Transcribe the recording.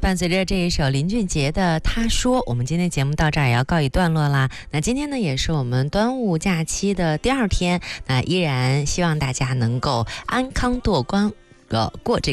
伴随着这一首林俊杰的《他说》，我们今天节目到这儿也要告一段落啦。那今天呢，也是我们端午假期的第2天，那依然希望大家能够安康过关，过这个